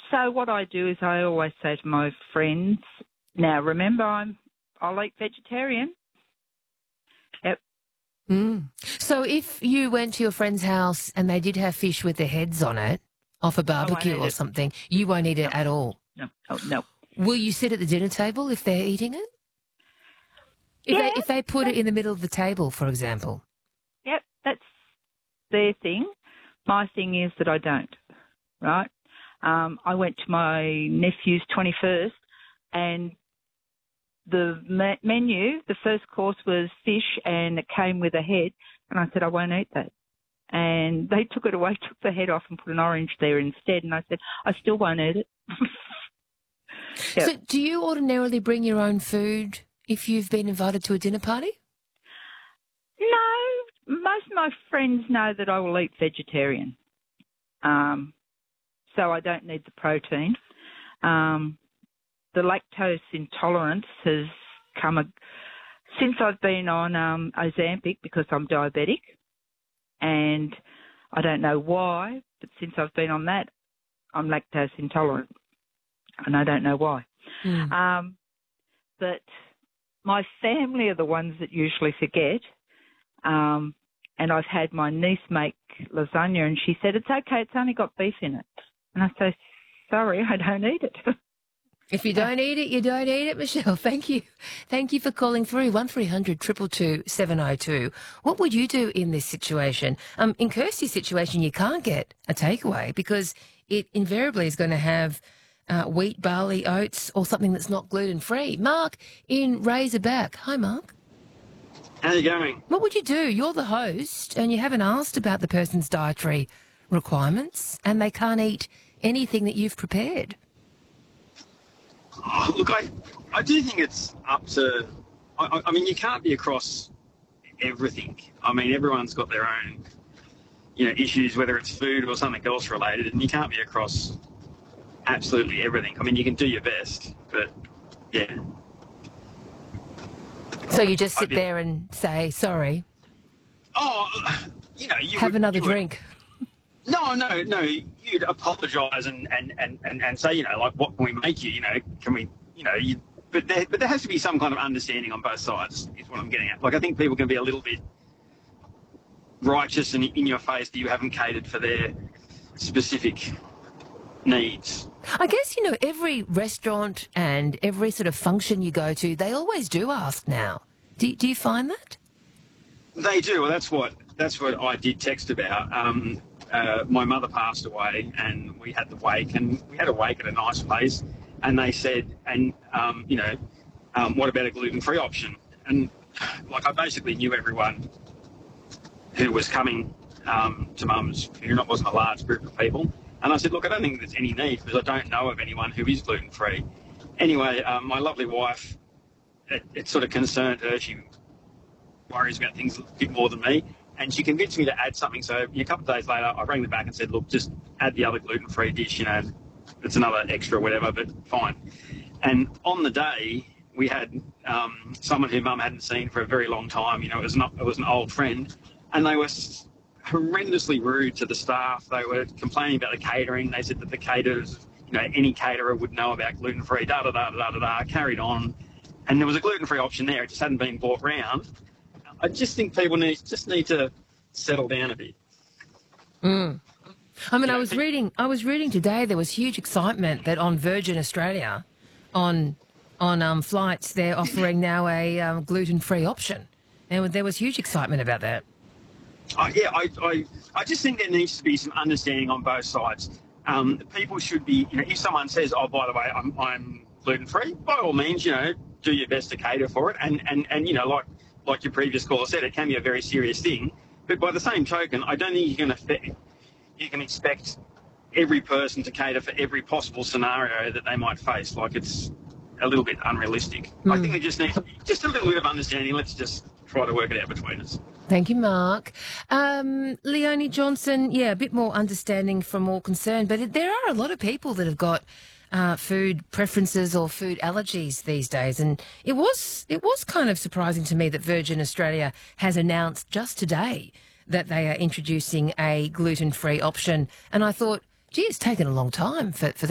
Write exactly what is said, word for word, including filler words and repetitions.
So what I do is I always say to my friends, now remember I'm, I'll eat vegetarian. Yep. Mm. So if you went to your friend's house and they did have fish with their heads on it, off a barbecue or it. something, you won't eat it No. at all? No, oh, no. Will you sit at the dinner table if they're eating it? If, yeah, they, if they put it in the middle of the table, for example? Yep, that's their thing. My thing is that I don't, right? Um, I went to my nephew's twenty-first and the me- menu, the first course was fish and it came with a head, and I said, I won't eat that. And they took it away, took the head off and put an orange there instead, and I said, I still won't eat it. Yep. So do you ordinarily bring your own food if you've been invited to a dinner party? No, most of my friends know that I will eat vegetarian, um, so I don't need the protein. Um, the lactose intolerance has come a, since I've been on um, Ozempic because I'm diabetic, and I don't know why, but since I've been on that, I'm lactose intolerant, and I don't know why. Mm. Um, but my family are the ones that usually forget. Um, and I've had my niece make lasagna, and she said, it's okay, it's only got beef in it. And I say, sorry, I don't eat it. If you don't eat it, you don't eat it, Michelle. Thank you. Thank you for calling through. one three hundred two two two seven oh two. What would you do in this situation? Um, in Kirsty's situation, you can't get a takeaway because it invariably is going to have uh, wheat, barley, oats, or something that's not gluten-free. Mark in Razorback. Hi, Mark. How are you going? What would you do? You're the host and you haven't asked about the person's dietary requirements and they can't eat anything that you've prepared. Oh, look, I, I do think it's up to... I, I mean, you can't be across everything. I mean, everyone's got their own, you know, issues, whether it's food or something else related, and you can't be across absolutely everything. I mean, you can do your best, but, yeah. So you just sit be, there and say, sorry. Oh, you know... You Have would, another you would, drink. No, no, no. You'd apologise and, and, and, and, and say, you know, like, what can we make you? You know, can we, you know, you, but there, but there has to be some kind of understanding on both sides, is what I'm getting at. Like, I think people can be a little bit righteous and in your face that you haven't catered for their specific needs. I guess, you know, every restaurant and every sort of function you go to, they always do ask now. Do, do you find that? They do. Well, that's what, that's what I did text about. Um, Uh, my mother passed away and we had the wake, and we had a wake at a nice place, and they said, and, um, you know, um, what about a gluten-free option? And, like, I basically knew everyone who was coming um, to Mum's funeral. It wasn't a large group of people. And I said, look, I don't think there's any need because I don't know of anyone who is gluten-free. Anyway, um, my lovely wife, it, it sort of concerned her. She worries about things a bit more than me. And she convinced me to add something. So a couple of days later, I rang them back and said, look, just add the other gluten-free dish, you know, it's another extra whatever, but fine. And on the day, we had um, someone who Mum hadn't seen for a very long time. You know, it was, not, it was an old friend. And they were horrendously rude to the staff. They were complaining about the catering. They said that the caterers, you know, any caterer would know about gluten-free, da-da-da-da-da-da, carried on. And there was a gluten-free option there. It just hadn't been brought round. I just think people need just need to settle down a bit. Mm. I mean, You I know, was think- reading. I was reading today. There was huge excitement that on Virgin Australia, on on um, flights, they're offering now a um, gluten-free option, and there was huge excitement about that. Uh, yeah, I, I I just think there needs to be some understanding on both sides. Um, people should be, you know, if someone says, oh, by the way, I'm I'm gluten-free, by all means, you know, do your best to cater for it, and and and you know, like. Like your previous caller said, it can be a very serious thing. But by the same token, I don't think you can affect, you can expect every person to cater for every possible scenario that they might face. Like, it's a little bit unrealistic. Mm. I think we just need just a little bit of understanding. Let's just try to work it out between us. Thank you, Mark. Um, Leonie Johnson, yeah, a bit more understanding from all concerned. But there are a lot of people that have got Uh, food preferences or food allergies these days, and it was it was kind of surprising to me that Virgin Australia has announced just today that they are introducing a gluten-free option, and I thought, gee, it's taken a long time for, for